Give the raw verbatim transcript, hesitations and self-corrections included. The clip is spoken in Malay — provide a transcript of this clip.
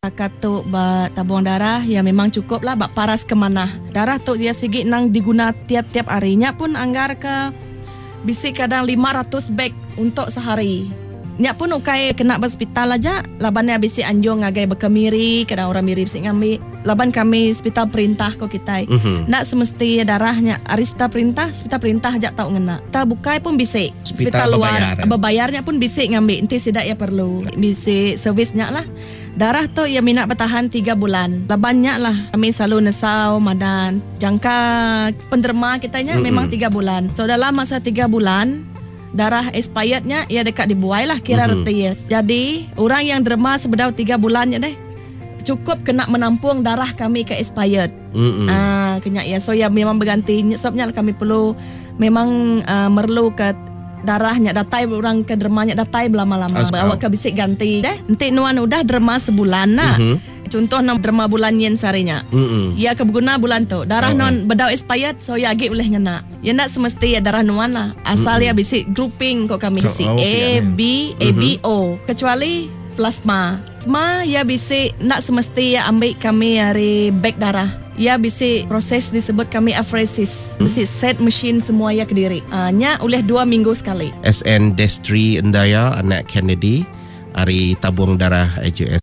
Katuk ba tabung darah ya memang cukup lah bak paras kemana. Darah tu dia sigi nang diguna tiap-tiap harinya pun anggar ke bisik kadang lima ratus beg untuk sehari. Nya pun ukai kena hospital aja, labannya bisik anjung ngagai berkemiri, kadang orang mirip bisik ngambil. Laban kami hospital perintah ko kita. Mm-hmm. Nak semesti darahnya arista perintah, hospital perintah aja tau ngena. Ta bukai pun bisik. Hospital luar, berbayarnya pun bisik ngambil. Nanti sidak ya perlu. Bisik servisnya lah. Darah tu ya minat bertahan tiga bulan. Labannya lah kami selalu nesau madan. Jangka penderma kitanya mm-hmm. memang tiga bulan. So dalam masa tiga bulan darah expirednya ya dekat dibuai lah kira mm-hmm. reti yes. Jadi orang yang derma sebedau tiga bulannya deh cukup kena menampung darah kami ke expired. Mm-hmm. Ah kena ya. So ya memang berganti. Sebabnya kami perlu memang uh, merlu ke darahnya datai orang ke dermanya datai lama-lama. Awak ke bisik ganti deh. Nanti nuan udah derma sebulan nak. Mm-hmm. Contoh nam derma bulan yen sarinya. Mm-hmm. Ya kebeguna bulan tu. Darah oh, non bedau expired so ya agi boleh ngena. Ya nak semesti ya darah nuan lah. Asal mm-hmm. ya bisik grouping kok kami bisik oh, A, B, A, B, O. Kecuali plasma. Plasma ya bisik nak semesti ya ambil kami hari bag darah. Ya bisik proses disebut kami apheresis. Bisik set mesin semua ya ke diri. Uh, nya oleh dua minggu sekali. S N Destri Endaya, anak Kennedy, hari tabung darah H U S